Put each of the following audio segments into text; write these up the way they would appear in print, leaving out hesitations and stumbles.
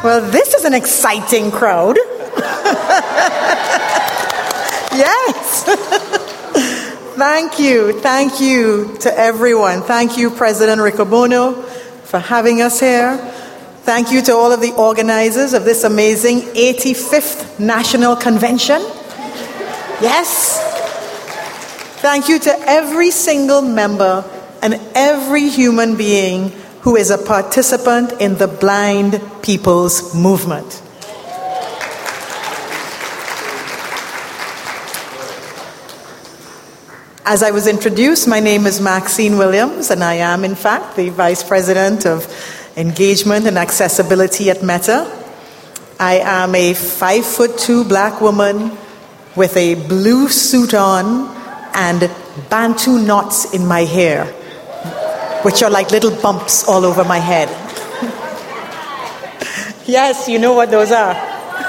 Well, this is an exciting crowd. Yes. Thank you to everyone. Thank you, President Riccobono, for having us here. Thank you to all of the organizers of this amazing 85th National Convention. Yes. Thank you to every single member and every human being who is a participant in the Blind People's Movement. As I was introduced, my name is Maxine Williams, and I am, in fact, the Vice President of Engagement and Accessibility at Meta. I am a 5'2" black woman with a blue suit on and Bantu knots in my hair, which are like little bumps all over my head. Yes, you know what those are.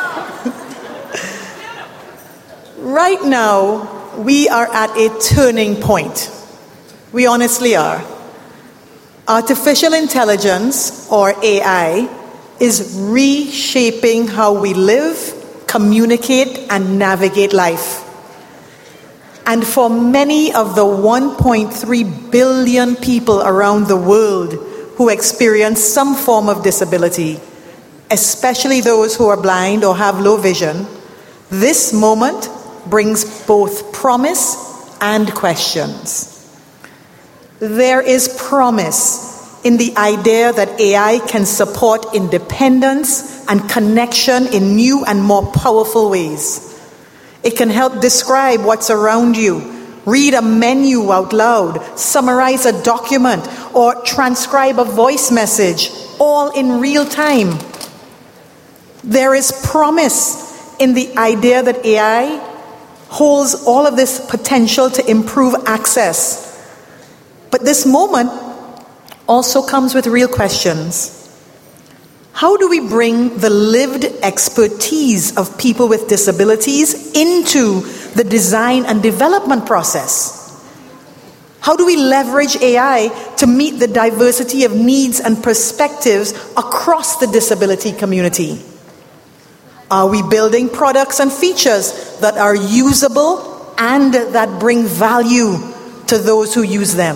Right now, we are at a turning point. We honestly are. Artificial intelligence, or AI, is reshaping how we live, communicate, and navigate life. And for many of the 1.3 billion people around the world who experience some form of disability, especially those who are blind or have low vision, this moment brings both promise and questions. There is promise in the idea that AI can support independence and connection in new and more powerful ways. It can help describe what's around you, read a menu out loud, summarize a document, or transcribe a voice message, all in real time. There is promise in the idea that AI holds all of this potential to improve access. But this moment also comes with real questions. How do we bring the lived expertise of people with disabilities into the design and development process? How do we leverage AI to meet the diversity of needs and perspectives across the disability community? Are we building products and features that are usable and that bring value to those who use them?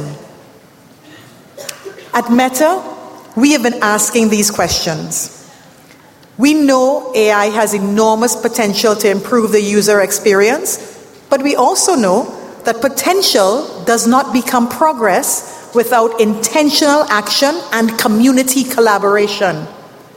At Meta, we have been asking these questions. We know AI has enormous potential to improve the user experience, but we also know that potential does not become progress without intentional action and community collaboration.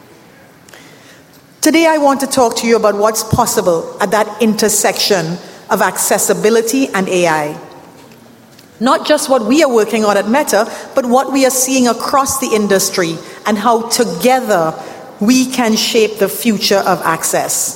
Today, I want to talk to you about what's possible at that intersection of accessibility and AI. Not just what we are working on at Meta, but what we are seeing across the industry and how together we can shape the future of access.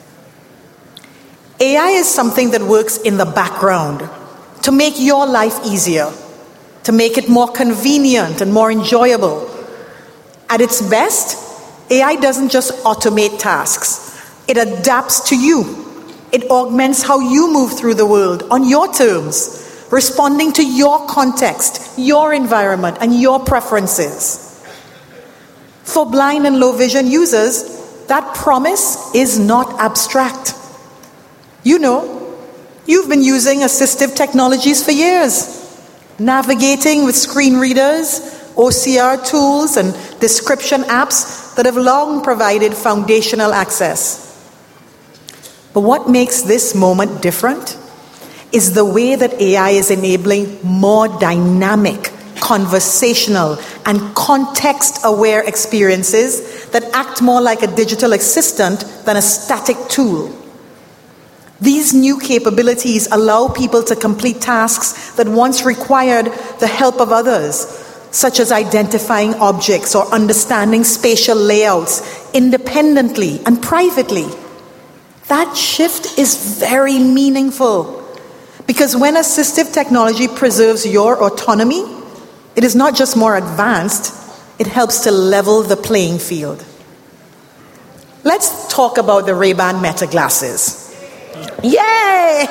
AI is something that works in the background to make your life easier, to make it more convenient and more enjoyable. At its best, AI doesn't just automate tasks. It adapts to you. It augments how you move through the world on your terms, responding to your context, your environment, and your preferences. For blind and low vision users, that promise is not abstract. You know, you've been using assistive technologies for years, navigating with screen readers, OCR tools, and description apps that have long provided foundational access. But what makes this moment different is the way that AI is enabling more dynamic, conversational, and context-aware experiences that act more like a digital assistant than a static tool. These new capabilities allow people to complete tasks that once required the help of others, such as identifying objects or understanding spatial layouts independently and privately. That shift is very meaningful, because when assistive technology preserves your autonomy, it is not just more advanced, it helps to level the playing field. Let's talk about the Ray-Ban Meta glasses. Yay!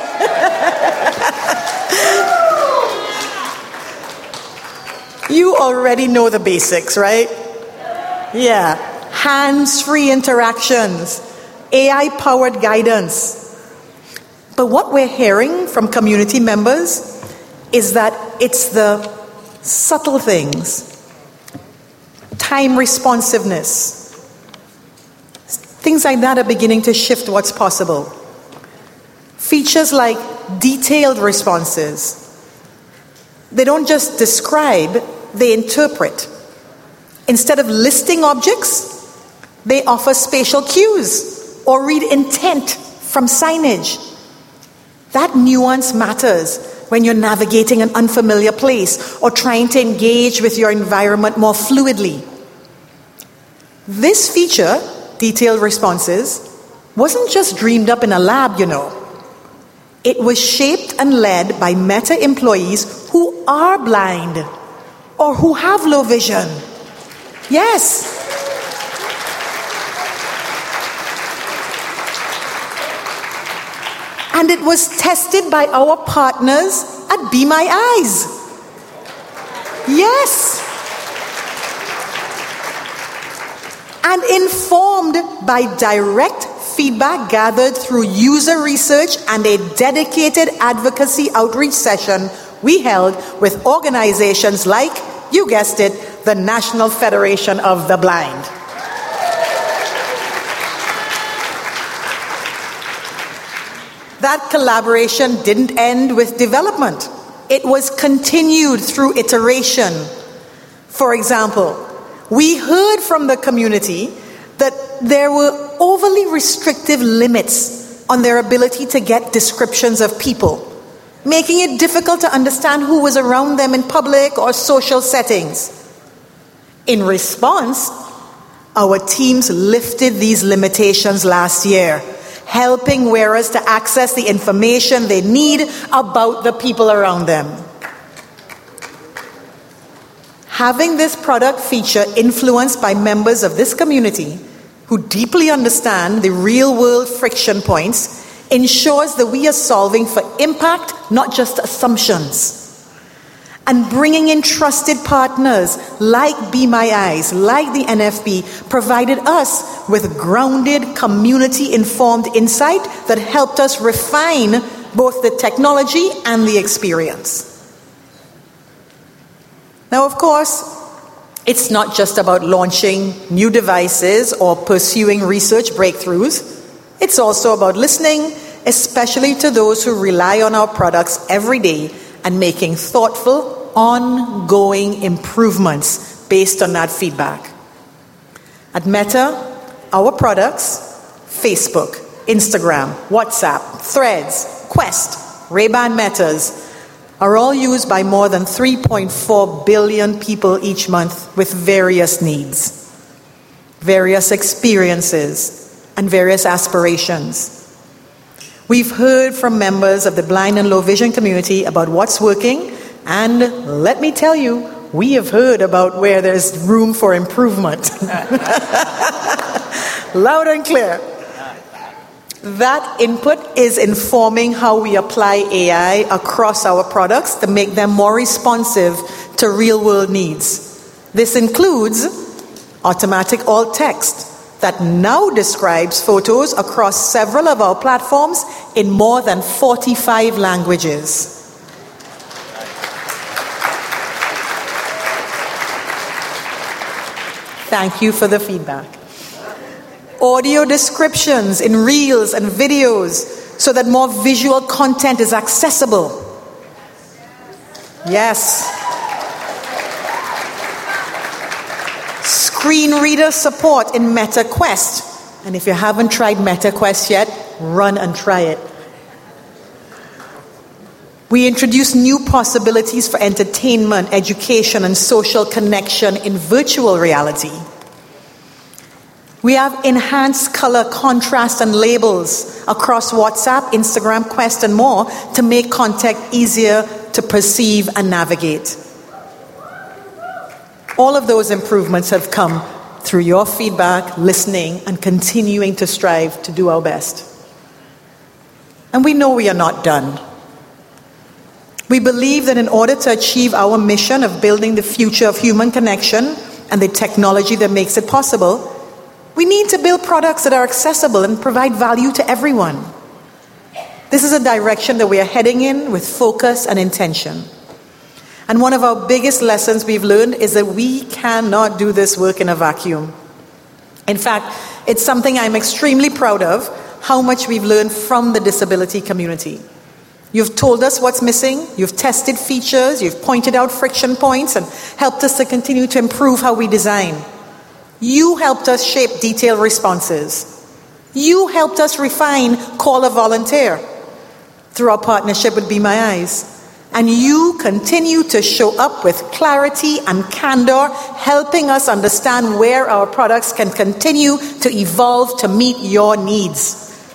You already know the basics, right? Yeah. hands-free interactions, AI-powered guidance. But what we're hearing from community members is that it's the subtle things, time responsiveness, things like that are beginning to shift what's possible. Features like detailed responses. They don't just describe, they interpret. Instead of listing objects, they offer spatial cues or read intent from signage. That nuance matters when you're navigating an unfamiliar place or trying to engage with your environment more fluidly. This feature, detailed responses, wasn't just dreamed up in a lab, you know. It was shaped and led by Meta employees who are blind or who have low vision. Yes. And it was tested by our partners at Be My Eyes. Yes. And informed by direct feedback gathered through user research and a dedicated advocacy outreach session we held with organizations like, you guessed it, the National Federation of the Blind. That collaboration didn't end with development. It was continued through iteration. For example, we heard from the community that there were overly restrictive limits on their ability to get descriptions of people, making it difficult to understand who was around them in public or social settings. In response, our teams lifted these limitations last year, helping wearers to access the information they need about the people around them. Having this product feature influenced by members of this community who deeply understand the real-world friction points ensures that we are solving for impact, not just assumptions. And bringing in trusted partners like Be My Eyes, like the NFB, provided us with grounded, community-informed insight that helped us refine both the technology and the experience. Now, of course, it's not just about launching new devices or pursuing research breakthroughs. It's also about listening, especially to those who rely on our products every day and making thoughtful, ongoing improvements based on that feedback. At Meta, our products, Facebook, Instagram, WhatsApp, Threads, Quest, Ray-Ban Metas, are all used by more than 3.4 billion people each month with various needs, various experiences, and various aspirations. We've heard from members of the blind and low vision community about what's working, and let me tell you, we have heard about where there's room for improvement. Loud and clear. That input is informing how we apply AI across our products to make them more responsive to real-world needs. This includes automatic alt text that now describes photos across several of our platforms in more than 45 languages. Thank you for the feedback. Audio descriptions in reels and videos so that more visual content is accessible. Yes. Screen reader support in Meta Quest. And if you haven't tried Meta Quest yet, run and try it. We introduce new possibilities for entertainment, education, and social connection in virtual reality. We have enhanced color contrast and labels across WhatsApp, Instagram, Quest, and more to make content easier to perceive and navigate. All of those improvements have come through your feedback, listening, and continuing to strive to do our best. And we know we are not done. We believe that in order to achieve our mission of building the future of human connection and the technology that makes it possible, We need to build products that are accessible and provide value to everyone. This is a direction that we are heading in with focus and intention. And one of our biggest lessons we've learned is that we cannot do this work in a vacuum. In fact, it's something I'm extremely proud of, how much we've learned from the disability community. You've told us what's missing, you've tested features, you've pointed out friction points, and helped us to continue to improve how we design. You helped us shape detailed responses. You helped us refine Call a Volunteer through our partnership with Be My Eyes. And you continue to show up with clarity and candor, helping us understand where our products can continue to evolve to meet your needs.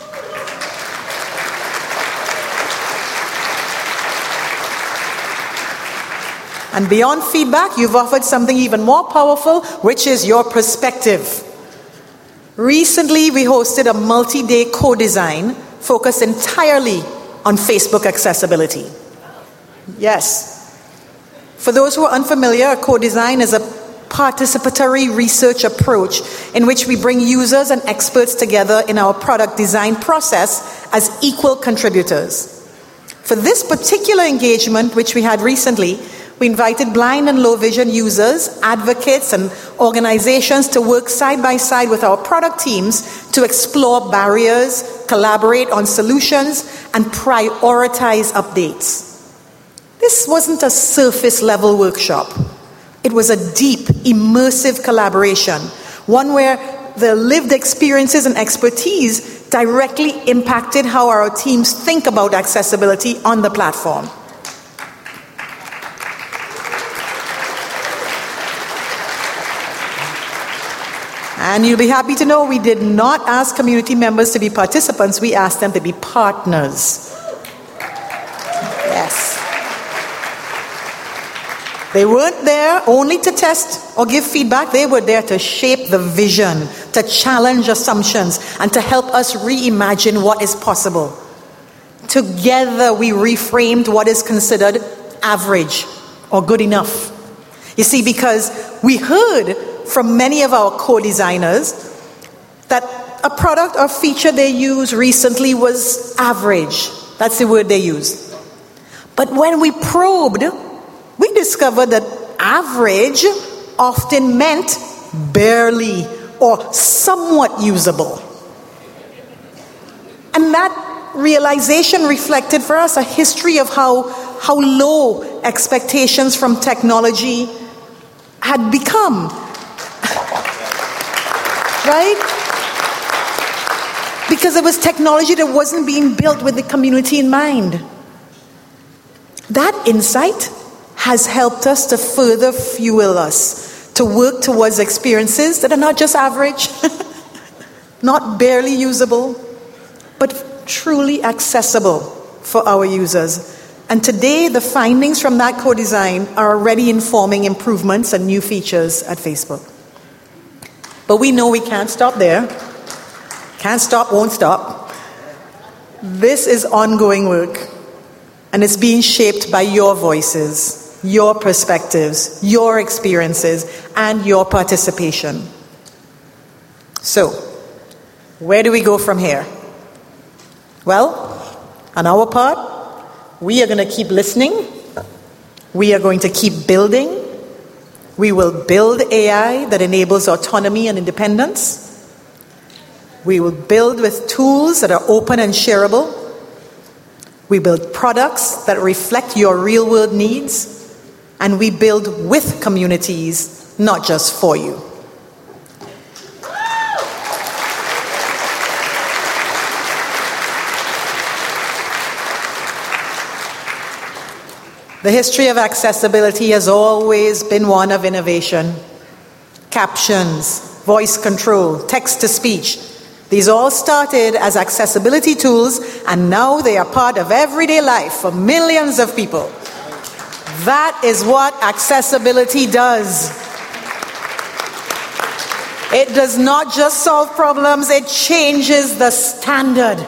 And beyond feedback, you've offered something even more powerful, which is your perspective. Recently, we hosted a multi-day co-design focused entirely on Facebook accessibility. Yes. For those who are unfamiliar, a co-design is a participatory research approach in which we bring users and experts together in our product design process as equal contributors. For this particular engagement, which we had recently, we invited blind and low vision users, advocates, and organizations to work side by side with our product teams to explore barriers, collaborate on solutions, and prioritize updates. This wasn't a surface level workshop. It was a deep, immersive collaboration, one where the lived experiences and expertise directly impacted how our teams think about accessibility on the platform. And you'll be happy to know we did not ask community members to be participants, we asked them to be partners. Yes. They weren't there only to test or give feedback. They were there to shape the vision, to challenge assumptions, and to help us reimagine what is possible. Together, we reframed what is considered average or good enough. You see, because we heard from many of our co-designers that a product or feature they used recently was average. That's the word they used. But when we probed, we discovered that average often meant barely or somewhat usable. And that realization reflected for us a history of how low expectations from technology had become. Right? Because it was technology that wasn't being built with the community in mind. That insight has helped us to further fuel us to work towards experiences that are not just average, not barely usable, but truly accessible for our users. And today, the findings from that co-design are already informing improvements and new features at Facebook. But we know we can't stop there. Can't stop, won't stop. This is ongoing work, and it's being shaped by your voices, your perspectives, your experiences, and your participation. So, where do we go from here? Well, on our part, we are going to keep listening. We are going to keep building. We will build AI that enables autonomy and independence. We will build with tools that are open and shareable. We build products that reflect your real-world needs. And we build with communities, not just for you. The history of accessibility has always been one of innovation. Captions, voice control, text-to-speech. These all started as accessibility tools, and now they are part of everyday life for millions of people. That is what accessibility does. It does not just solve problems, it changes the standard.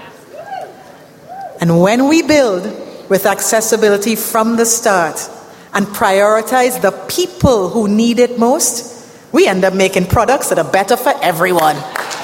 And when we build with accessibility from the start and prioritize the people who need it most, we end up making products that are better for everyone.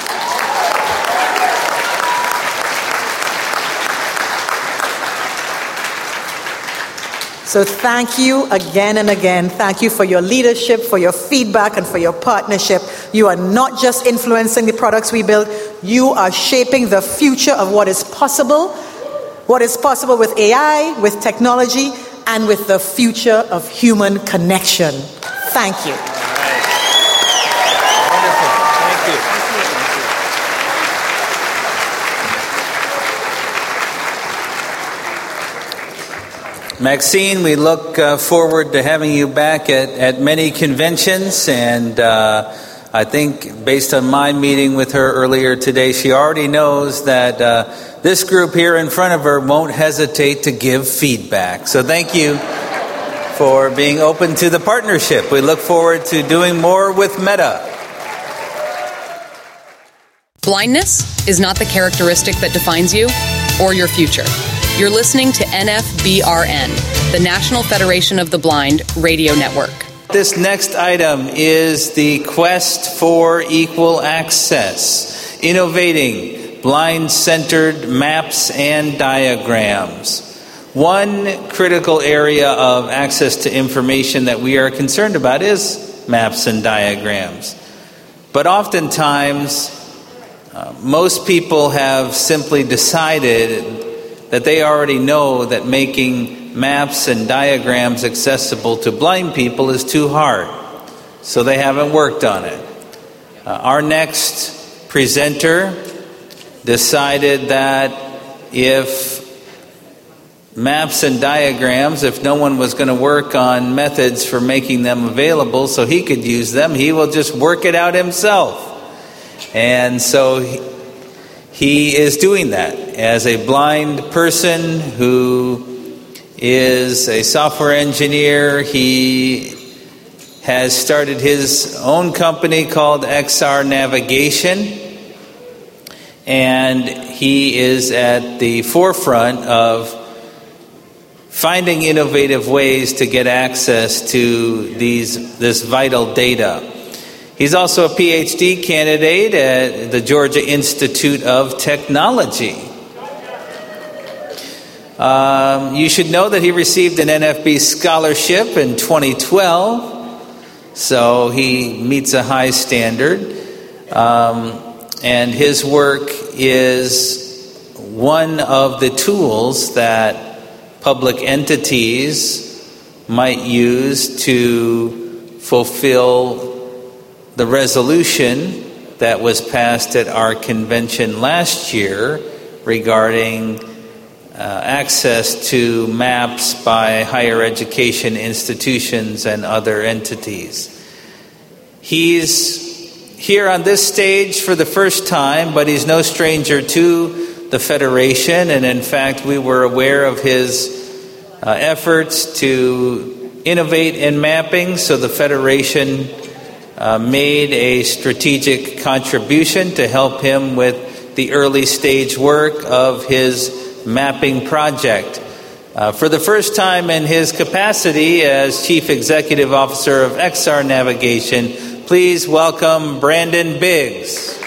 So thank you again and again. Thank you for your leadership, for your feedback, and for your partnership. You are not just influencing the products we build, you are shaping the future of what is possible with AI, with technology, and with the future of human connection. Thank you. Wonderful. Thank you. Maxine, we look forward to having you back at many conventions, and I think based on my meeting with her earlier today, she already knows that this group here in front of her won't hesitate to give feedback. So thank you for being open to the partnership. We look forward to doing more with Meta. Blindness is not the characteristic that defines you or your future. You're listening to NFBRN, the National Federation of the Blind radio network. This next item is the quest for equal access, innovating blind-centered maps and diagrams. One critical area of access to information that we are concerned about is maps and diagrams. But oftentimes, most people have simply decided that they already know that making maps and diagrams accessible to blind people is too hard, so they haven't worked on it. Our next presenter decided that if maps and diagrams, if no one was going to work on methods for making them available so he could use them, he will just work it out himself. And so he is doing that as a blind person who is a software engineer. He has started his own company called XR Navigation, and he is at the forefront of finding innovative ways to get access to this vital data. He's also a PhD candidate at the Georgia Institute of Technology. You should know that he received an NFB scholarship in 2012, so he meets a high standard. And his work is one of the tools that public entities might use to fulfill the resolution that was passed at our convention last year regarding access to maps by higher education institutions and other entities. He's here on this stage for the first time, but he's no stranger to the Federation, and in fact we were aware of his efforts to innovate in mapping, so the Federation made a strategic contribution to help him with the early stage work of his mapping project. For the first time in his capacity as Chief Executive Officer of XR Navigation, please welcome Brandon Biggs.